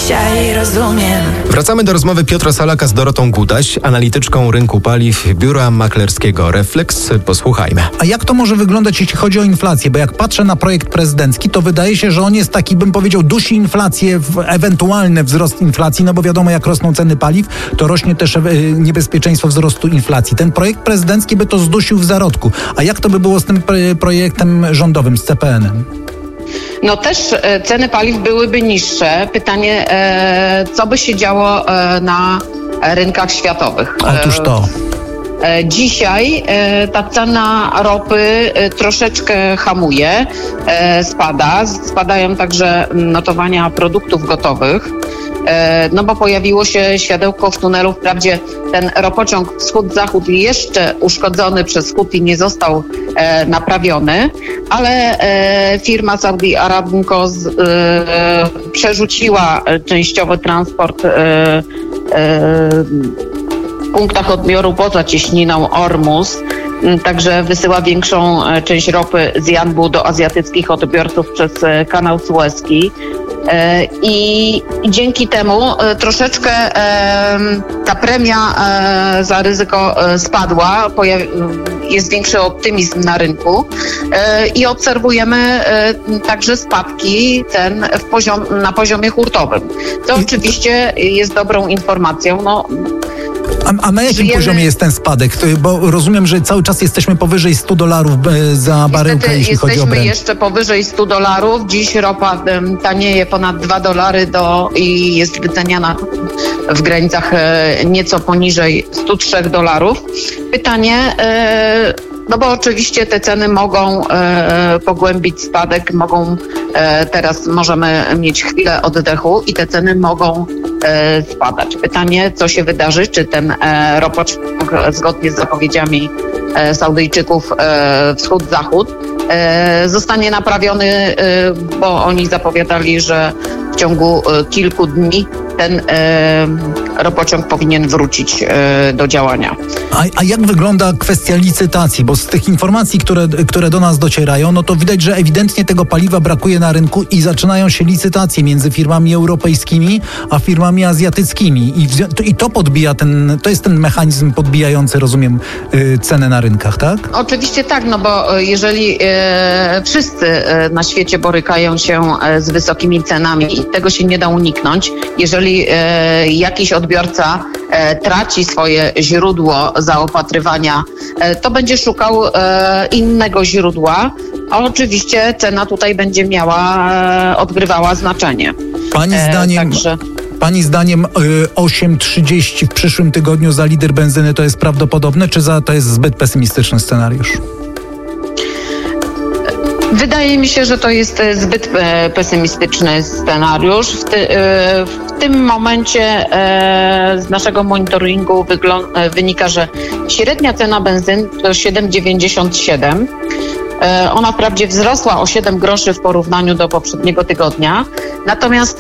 dzisiaj rozumiem. Wracamy do rozmowy Piotra Salaka z Dorotą Gudaś, analityczką rynku paliw biura maklerskiego Reflex. Posłuchajmy. A jak to może wyglądać, jeśli chodzi o inflację? Bo jak patrzę na projekt prezydencki, to wydaje się, że on jest taki, bym powiedział, dusi inflację, ewentualny wzrost inflacji, no bo wiadomo, jak rosną ceny paliw, to rośnie też niebezpieczeństwo wzrostu inflacji. Ten projekt prezydencki by to zdusił w zarodku. A jak to by było z tym projektem rządowym, z CPN-em? No też ceny paliw byłyby niższe. Pytanie, co by się działo na rynkach światowych? Otóż to. Dzisiaj ta cena ropy troszeczkę hamuje, spadają także notowania produktów gotowych, no bo pojawiło się światełko w tunelu. Wprawdzie ten ropociąg wschód-zachód jeszcze uszkodzony przez Huti nie został naprawiony, ale firma Saudi Aramco przerzuciła częściowo transport w punktach odbioru poza cieśniną Ormus, także wysyła większą część ropy z Janbu do azjatyckich odbiorców przez kanał Suezki. I dzięki temu troszeczkę ta premia za ryzyko spadła, jest większy optymizm na rynku i obserwujemy także spadki cen na poziomie hurtowym, co oczywiście jest dobrą informacją. A na jakim poziomie jest ten spadek? Bo rozumiem, że cały czas jesteśmy powyżej $100 za baryłkę, jeśli chodzi o Brent. Jesteśmy jeszcze powyżej $100. Dziś ropa tanieje ponad $2 i jest wyceniana w granicach nieco poniżej $103. Pytanie, no bo oczywiście te ceny mogą pogłębić spadek, teraz możemy mieć chwilę oddechu i te ceny mogą spadać. Pytanie, co się wydarzy, czy ten ropociąg zgodnie z zapowiedziami Saudyjczyków wschód-zachód zostanie naprawiony, bo oni zapowiadali, że w ciągu kilku dni ten ropociąg powinien wrócić do działania. A jak wygląda kwestia licytacji? Bo z tych informacji, które do nas docierają, no to widać, że ewidentnie tego paliwa brakuje na rynku i zaczynają się licytacje między firmami europejskimi a firmami azjatyckimi. I to podbija to jest ten mechanizm podbijający, rozumiem, cenę na rynkach, tak? Oczywiście tak, no bo jeżeli wszyscy na świecie borykają się z wysokimi cenami i tego się nie da uniknąć, jeżeli jakiś odbiorca traci swoje źródło zaopatrywania, to będzie szukał innego źródła, a oczywiście cena tutaj będzie odgrywała znaczenie. Pani zdaniem 8,30 w przyszłym tygodniu za litr benzyny to jest prawdopodobne, czy to jest zbyt pesymistyczny scenariusz? Wydaje mi się, że to jest zbyt pesymistyczny scenariusz. W tym momencie z naszego monitoringu wynika, że średnia cena benzyny to 7,97. Ona wprawdzie wzrosła o 7 groszy w porównaniu do poprzedniego tygodnia, natomiast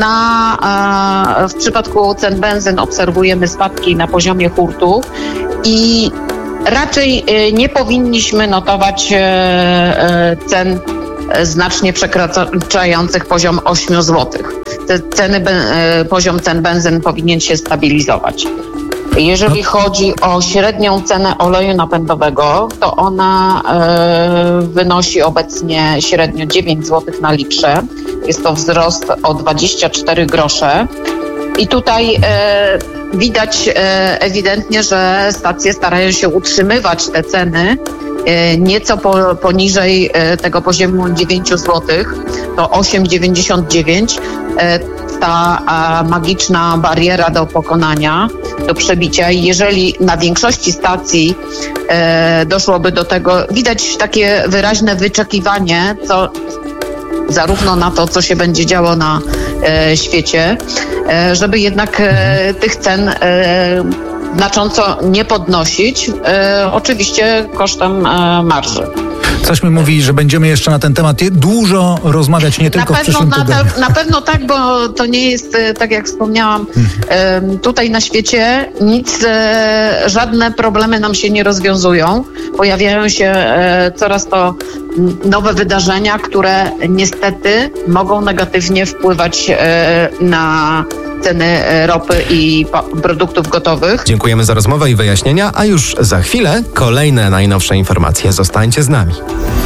w przypadku cen benzyn obserwujemy spadki na poziomie hurtu i raczej nie powinniśmy notować cen znacznie przekraczających poziom 8 zł. Poziom cen benzyn powinien się stabilizować. Jeżeli chodzi o średnią cenę oleju napędowego, to ona wynosi obecnie średnio 9 zł na litrze. Jest to wzrost o 24 grosze. I tutaj widać ewidentnie, że stacje starają się utrzymywać te ceny nieco poniżej tego poziomu 9 zł, to 8,99. Ta magiczna bariera do pokonania, do przebicia. I jeżeli na większości stacji doszłoby do tego, widać takie wyraźne wyczekiwanie, zarówno na to, co się będzie działo na świecie, żeby jednak tych cen znacząco nie podnosić, oczywiście kosztem marży. Coś mi mówi, że będziemy jeszcze na ten temat dużo rozmawiać, nie tylko w przyszłym tygodniu. Na pewno tak, bo to nie jest, tak jak wspomniałam, tutaj na świecie żadne problemy nam się nie rozwiązują. Pojawiają się coraz to nowe wydarzenia, które niestety mogą negatywnie wpływać na ceny ropy i produktów gotowych. Dziękujemy za rozmowę i wyjaśnienia, a już za chwilę kolejne najnowsze informacje. Zostańcie z nami.